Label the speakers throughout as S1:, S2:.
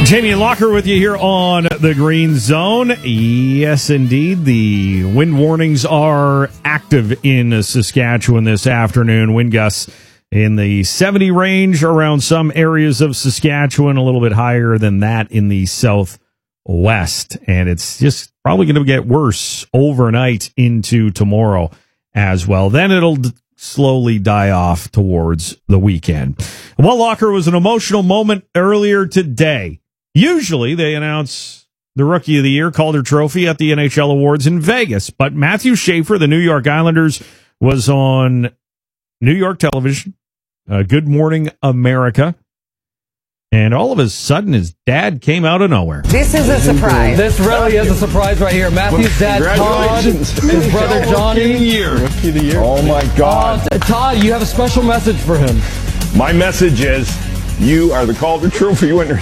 S1: Jamie Locker with you here on the Green Zone. Yes, indeed. The wind warnings are active in Saskatchewan this afternoon. Wind gusts in the 70 range around some areas of Saskatchewan, a little bit higher than that in the southwest. And it's just probably going to get worse overnight into tomorrow as well. Then it'll slowly die off towards the weekend. Well, Locker, was an emotional moment earlier today. Usually they announce the Rookie of the Year Calder Trophy at the NHL Awards in Vegas, but Matthew Schaefer, the New York Islanders, was on New York television, Good Morning America, and all of a sudden his dad came out of nowhere.
S2: This is a surprise.
S3: This really is a surprise right here. Matthew's dad, Todd, his brother Johnny.
S4: Rookie of the Year.
S5: Oh my God.
S3: Todd, you have a special message for him.
S5: My message is, you are the Calder Trophy winner.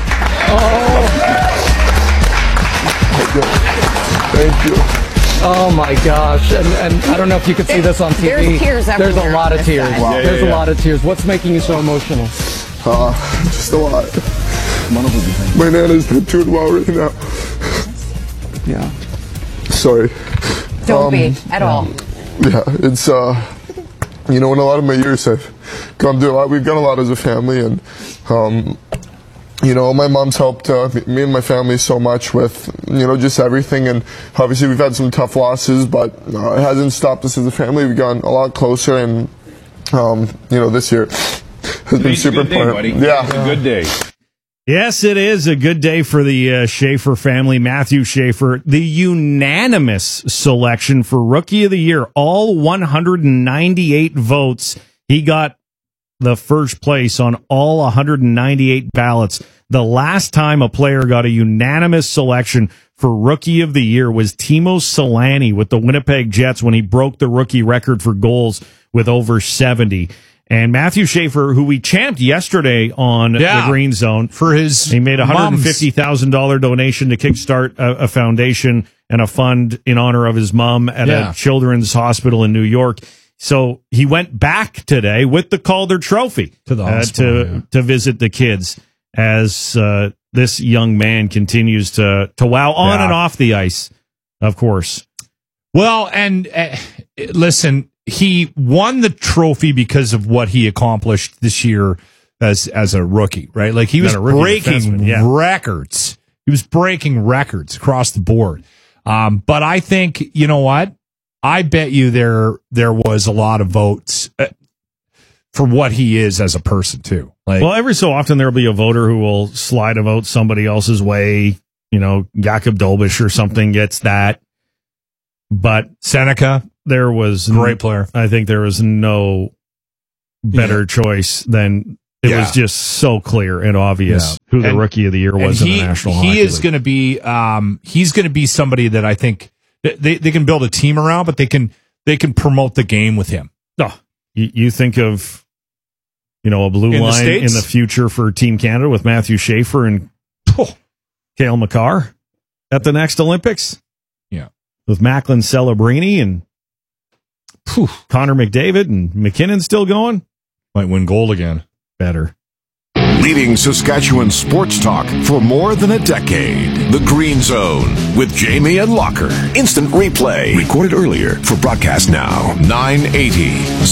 S5: Thank you.
S3: Oh my gosh. And I don't know if you can see this on TV.
S2: There's tears everywhere.
S3: There's a lot of tears.
S2: Wow.
S3: There's a lot of tears. What's making you so emotional?
S5: Just a lot. My Nana's not doing well right now.
S3: Yeah.
S5: Sorry.
S2: Don't be at all.
S5: Yeah, it's in a lot of my years I've gone through a lot. We've done a lot as a family, and my mom's helped me and my family so much with just everything, and obviously we've had some tough losses, but it hasn't stopped us as a family. We've gotten a lot closer, and this year has been super important. Yeah,
S4: it's a good day.
S1: Yes, it is a good day for the Schaefer family. Matthew Schaefer, the unanimous selection for Rookie of the Year. All 198 votes. He got the first place on all 198 ballots. The last time a player got a unanimous selection for Rookie of the Year was Timo Solani with the Winnipeg Jets when he broke the rookie record for goals with over 70. And Matthew Schaefer, who we champed yesterday on the Green Zone, he made a $150,000 donation to kickstart a foundation and a fund in honor of his mom at a children's hospital in New York. So he went back today with the Calder Trophy to the hospital, to visit the kids as this young man continues to wow on and off the ice, of course.
S4: Well, and listen, he won the trophy because of what he accomplished this year as a rookie, right? Like he was breaking records. He was breaking records across the board. But I think, you know what? I bet you there was a lot of votes for what he is as a person too. Like,
S1: well, every so often there'll be a voter who will slide a vote somebody else's way. Jakob Dolbish or something gets that. But
S4: Seneca,
S1: there was
S4: great player.
S1: I think there was no better choice than it was just so clear and obvious who the Rookie of the Year was in the National Hockey League.
S4: He is going to be he's going to be somebody that I think they can build a team around, but they can promote the game with him.
S1: Oh, you think of a blue line in the future for Team Canada with Matthew Schaefer and Cale Makar at the next Olympics.
S4: Yeah,
S1: with Macklin Celebrini and Connor McDavid and McKinnon still going.
S4: Might win gold again.
S1: Better.
S6: Leading Saskatchewan sports talk for more than a decade. The Green Zone with Jamie and Locker. Instant replay. Recorded earlier for broadcast now. 980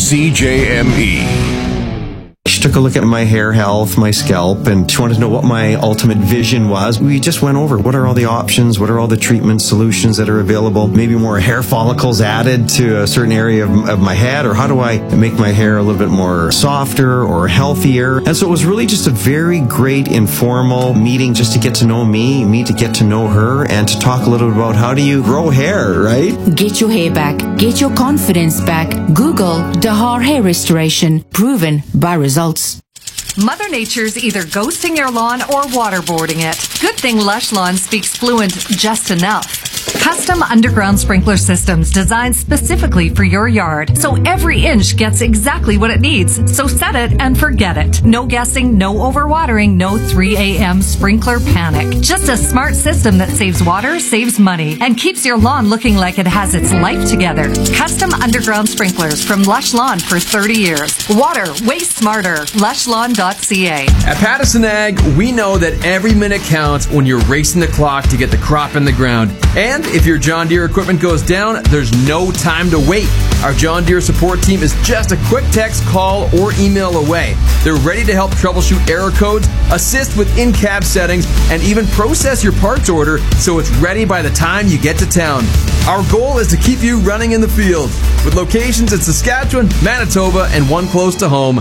S6: CJME.
S7: She took a look at my hair health, my scalp, and she wanted to know what my ultimate vision was. We just went over what are all the options, what are all the treatment solutions that are available, maybe more hair follicles added to a certain area of my head, or how do I make my hair a little bit more softer or healthier. And so it was really just a very great informal meeting just to get to know me to get to know her, and to talk a little bit about how do you grow hair, right?
S8: Get your hair back. Get your confidence back. Google Dahar Hair Restoration. Proven by results.
S9: Mother Nature's either ghosting your lawn or waterboarding it. Good thing Lush Lawn speaks fluent just enough. Custom underground sprinkler systems designed specifically for your yard, so every inch gets exactly what it needs. So set it and forget it. No guessing, no overwatering, no 3 a.m. sprinkler panic. Just a smart system that saves water, saves money, and keeps your lawn looking like it has its life together. Custom underground sprinklers from Lush Lawn for 30 years. Water, way smarter. LushLawn.ca.
S10: At Pattison Ag, we know that every minute counts when you're racing the clock to get the crop in the ground. And if your John Deere equipment goes down, there's no time to wait. Our John Deere support team is just a quick text, call, or email away. They're ready to help troubleshoot error codes, assist with in-cab settings, and even process your parts order so it's ready by the time you get to town. Our goal is to keep you running in the field. With locations in Saskatchewan, Manitoba, and one close to home,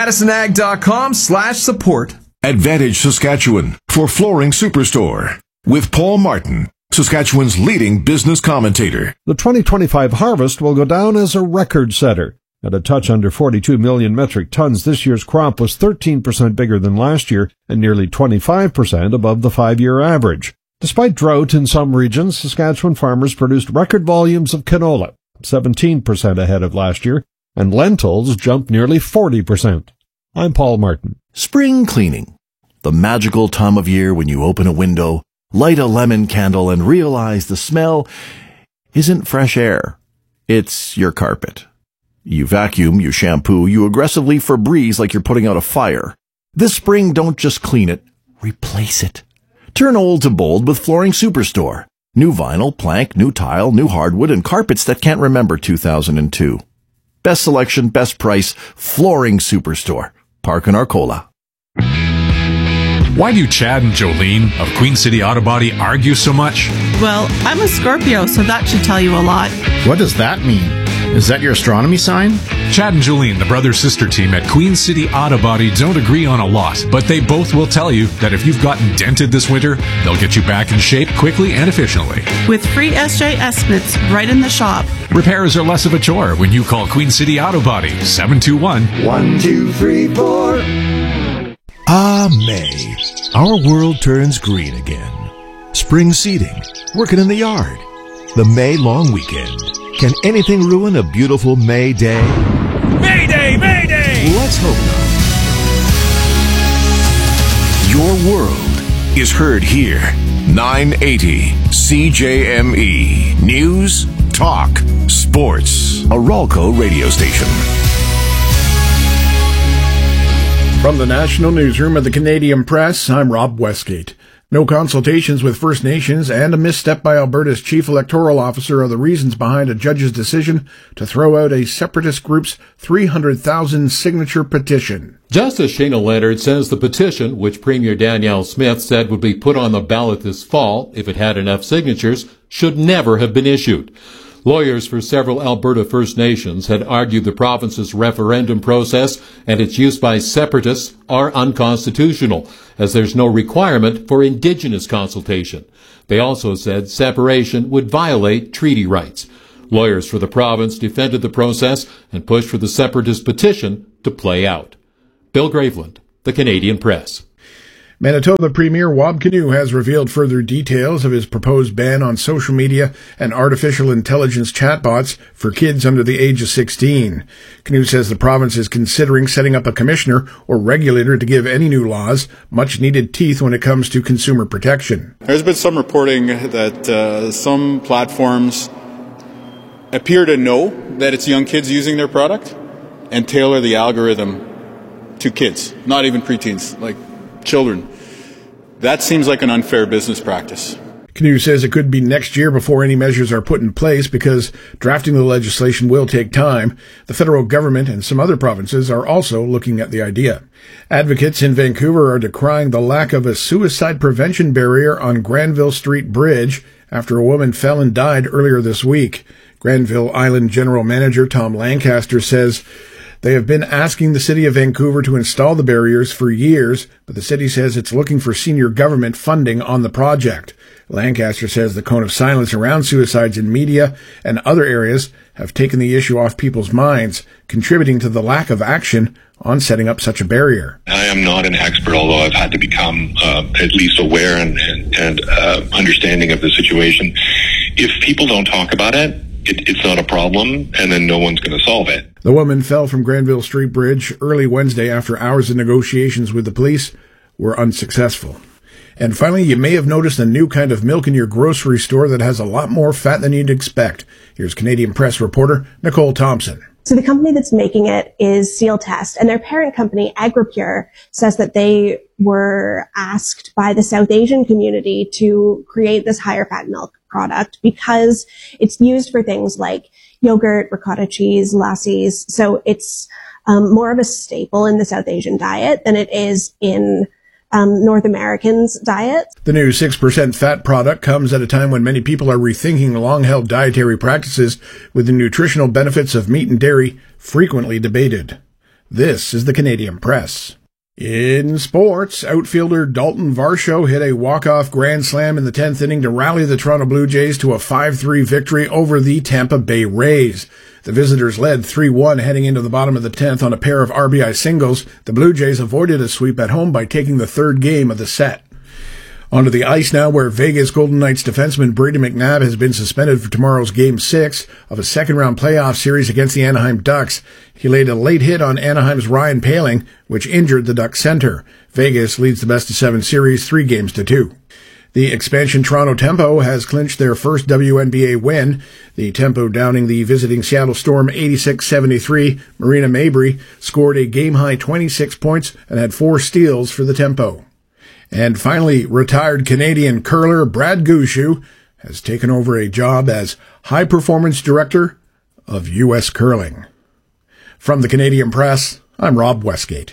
S10: PattisonAg.com/support.
S6: Advantage Saskatchewan for Flooring Superstore with Paul Martin, Saskatchewan's leading business commentator.
S11: The 2025 harvest will go down as a record setter. At a touch under 42 million metric tons, this year's crop was 13% bigger than last year and nearly 25% above the 5-year average. Despite drought in some regions, Saskatchewan farmers produced record volumes of canola, 17% ahead of last year, and lentils jumped nearly 40%. I'm Paul Martin.
S12: Spring cleaning. The magical time of year when you open a window, light a lemon candle, and realize the smell isn't fresh air. It's your carpet. You vacuum, you shampoo, you aggressively Febreze like you're putting out a fire. This spring, don't just clean it, replace it. Turn old to bold with Flooring Superstore. New vinyl, plank, new tile, new hardwood, and carpets that can't remember 2002. Best selection, best price, Flooring Superstore. Park in Arcola.
S13: Why do Chad and Jolene of Queen City Auto Body argue so much?
S14: Well, I'm a Scorpio, so that should tell you a lot.
S15: What does that mean? Is that your astronomy sign?
S13: Chad and Jolene, the brother-sister team at Queen City Auto Body, don't agree on a lot, but they both will tell you that if you've gotten dented this winter, they'll get you back in shape quickly and efficiently.
S14: With free SJ estimates right in the shop.
S13: Repairs are less of a chore when you call Queen City Auto Body, 721-1234.
S6: Ah, May. Our world turns green again. Spring seeding, working in the yard, the May long weekend. Can anything ruin a beautiful May day?
S1: May Day! May Day!
S6: Let's hope not. Your world is heard here. 980 CJME. News, talk, sports. A Ralco radio station.
S16: From the National Newsroom of the Canadian Press, I'm Rob Westgate. No consultations with First Nations and a misstep by Alberta's chief electoral officer are the reasons behind a judge's decision to throw out a separatist group's 300,000 signature petition.
S17: Justice Shana Leonard says the petition, which Premier Danielle Smith said would be put on the ballot this fall if it had enough signatures, should never have been issued. Lawyers for several Alberta First Nations had argued the province's referendum process and its use by separatists are unconstitutional, as there's no requirement for Indigenous consultation. They also said separation would violate treaty rights. Lawyers for the province defended the process and pushed for the separatist petition to play out. Bill Graveland, The Canadian Press.
S16: Manitoba Premier Wab Kinew has revealed further details of his proposed ban on social media and artificial intelligence chatbots for kids under the age of 16. Kinew says the province is considering setting up a commissioner or regulator to give any new laws much-needed teeth when it comes to consumer protection.
S18: There's been some reporting that some platforms appear to know that it's young kids using their product and tailor the algorithm to kids, not even preteens, like children. That seems like an unfair business practice.
S16: Kinew says it could be next year before any measures are put in place because drafting the legislation will take time. The federal government and some other provinces are also looking at the idea. Advocates in Vancouver are decrying the lack of a suicide prevention barrier on Granville Street Bridge after a woman fell and died earlier this week. Granville Island General Manager Tom Lancaster says they have been asking the City of Vancouver to install the barriers for years, but the city says it's looking for senior government funding on the project. Lancaster says the cone of silence around suicides in media and other areas have taken the issue off people's minds, contributing to the lack of action on setting up such a barrier.
S19: I am not an expert, although I've had to become at least aware and understanding of the situation. if people don't talk about it, it's not a problem, and then no one's going to solve it.
S16: The woman fell from Granville Street Bridge early Wednesday after hours of negotiations with the police were unsuccessful. And finally, you may have noticed a new kind of milk in your grocery store that has a lot more fat than you'd expect. Here's Canadian Press reporter Nicole Thompson.
S20: So the company that's making it is Seal Test, and their parent company, Agripure, says that they were asked by the South Asian community to create this higher fat milk product because it's used for things like yogurt, ricotta cheese, lassis. So it's more of a staple in the South Asian diet than it is in North Americans' diet.
S16: The new 6% fat product comes at a time when many people are rethinking long-held dietary practices, with the nutritional benefits of meat and dairy frequently debated. This is the Canadian Press. In sports, outfielder Dalton Varsho hit a walk-off grand slam in the 10th inning to rally the Toronto Blue Jays to a 5-3 victory over the Tampa Bay Rays. The visitors led 3-1 heading into the bottom of the 10th on a pair of RBI singles. The Blue Jays avoided a sweep at home by taking the third game of the set. Onto the ice now, where Vegas Golden Knights defenseman Brady McNabb has been suspended for tomorrow's Game 6 of a second-round playoff series against the Anaheim Ducks. He laid a late hit on Anaheim's Ryan Poehling, which injured the Ducks center. Vegas leads the best-of-7 series 3-2. The expansion Toronto Tempo has clinched their first WNBA win. The Tempo downing the visiting Seattle Storm 86-73. Marina Mabrey scored a game-high 26 points and had 4 steals for the Tempo. And finally, retired Canadian curler Brad Gushue has taken over a job as high-performance director of U.S. Curling. From the Canadian Press, I'm Rob Westgate.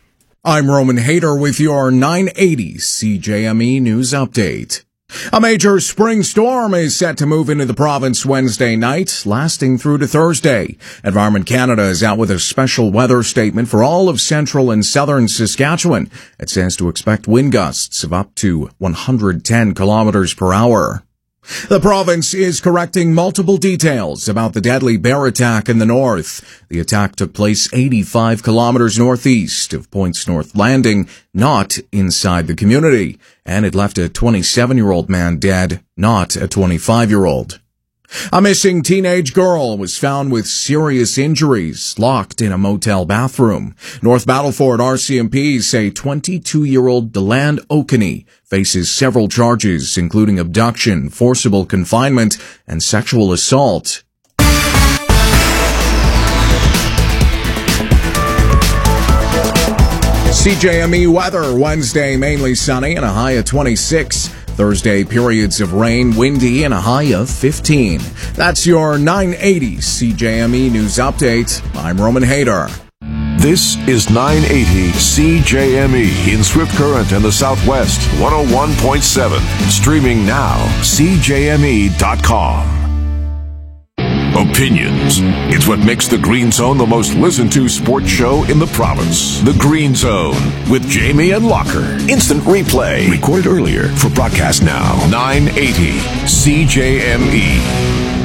S21: I'm Roman Hayter with your 980 CJME News Update. A major spring storm is set to move into the province Wednesday night, lasting through to Thursday. Environment Canada is out with a special weather statement for all of central and southern Saskatchewan. It says to expect wind gusts of up to 110 kilometers per hour. The province is correcting multiple details about the deadly bear attack in the north. The attack took place 85 kilometers northeast of Points North Landing, not inside the community, and it left a 27-year-old man dead, not a 25-year-old. A missing teenage girl was found with serious injuries, locked in a motel bathroom. North Battleford RCMP say 22-year-old Deland Okaney faces several charges, including abduction, forcible confinement, and sexual assault. CJME weather, Wednesday mainly sunny and a high of 26. Thursday, periods of rain, windy, and a high of 15. That's your 980 CJME News Update. I'm Roman Hayter.
S6: This is 980 CJME in Swift Current and the Southwest, 101.7. Streaming now, CJME.com. Opinions. It's what makes The Green Zone the most listened to sports show in the province. The Green Zone with Jamie and Locker. Instant replay. Recorded earlier for broadcast now. 980 CJME.